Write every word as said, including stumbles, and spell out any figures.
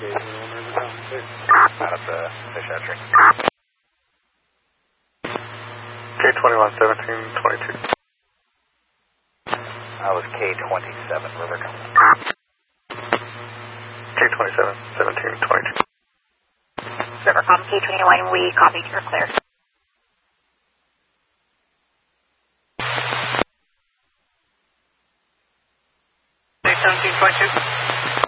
Out of the fish hatchery. K twenty-one seventeen twenty-two. That was K twenty-seven, River Company. K twenty-seven seventeen twenty-two. Rivercom K twenty-one, we copy, you're clear. K seventeen twenty-two.